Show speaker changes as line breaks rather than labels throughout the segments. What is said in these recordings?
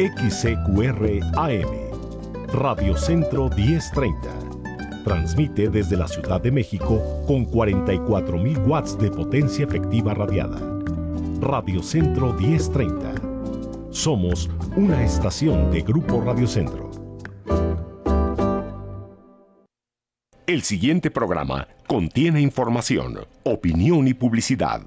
XCQR AM, Radio Centro 1030. Transmite desde la Ciudad de México con 44,000 watts de potencia efectiva radiada. Radio Centro 1030. Somos una estación de Grupo Radio Centro. El siguiente programa contiene información, opinión y publicidad.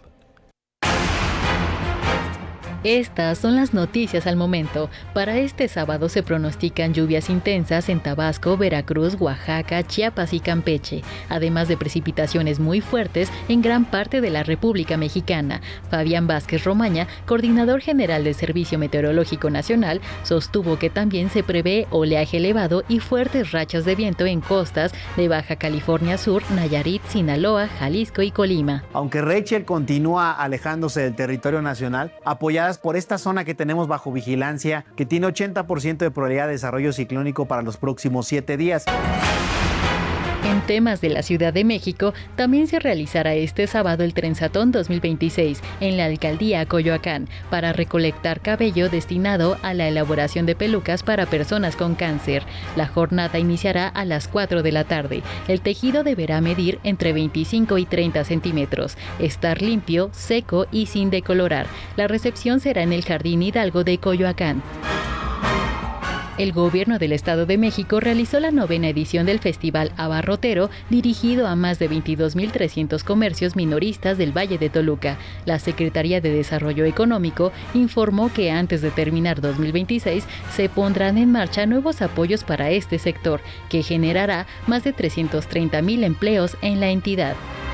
Estas son las noticias al momento. Para este sábado se pronostican lluvias intensas en Tabasco, Veracruz, Oaxaca, Chiapas y Campeche, además de precipitaciones muy fuertes en gran parte de la República Mexicana. Fabián Vázquez Romaña, coordinador general del Servicio Meteorológico Nacional, sostuvo que también se prevé oleaje elevado y fuertes rachas de viento en costas de Baja California Sur, Nayarit, Sinaloa, Jalisco y Colima.
Aunque Rachel continúa alejándose del territorio nacional, apoyadas por esta zona que tenemos bajo vigilancia, que tiene 80% de probabilidad de desarrollo ciclónico para los próximos 7 días.
En temas de la Ciudad de México, también se realizará este sábado el Trenzatón 2026 en la Alcaldía Coyoacán para recolectar cabello destinado a la elaboración de pelucas para personas con cáncer. La jornada iniciará a las 4 de la tarde. El tejido deberá medir entre 25 y 30 centímetros, estar limpio, seco y sin decolorar. La recepción será en el Jardín Hidalgo de Coyoacán. El Gobierno del Estado de México realizó la 9ª edición del Festival Abarrotero, dirigido a más de 22,300 comercios minoristas del Valle de Toluca. La Secretaría de Desarrollo Económico informó que antes de terminar 2026 se pondrán en marcha nuevos apoyos para este sector, que generará más de 330,000 empleos en la entidad.